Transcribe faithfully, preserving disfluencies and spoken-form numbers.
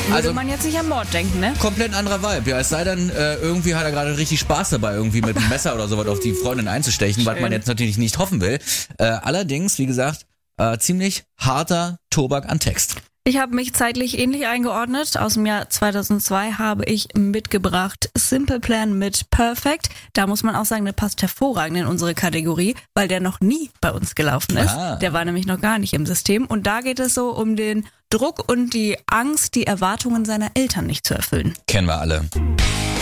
Würde Also man jetzt nicht an Mord denken, ne? komplett ein anderer Vibe. Ja, es sei denn, äh, irgendwie hat er gerade richtig Spaß dabei, irgendwie mit einem Messer oder sowas auf die Freundin einzustechen, was man jetzt natürlich nicht hoffen will. Äh, allerdings, wie gesagt, äh, ziemlich harter Tobak an Text. Ich habe mich zeitlich ähnlich eingeordnet. Aus dem Jahr zweitausendzwei habe ich mitgebracht Simple Plan mit Perfect. Da muss man auch sagen, der passt hervorragend in unsere Kategorie, weil der noch nie bei uns gelaufen ist. Ah. Der war nämlich noch gar nicht im System. Und da geht es so um den Druck und die Angst, die Erwartungen seiner Eltern nicht zu erfüllen. Kennen wir alle.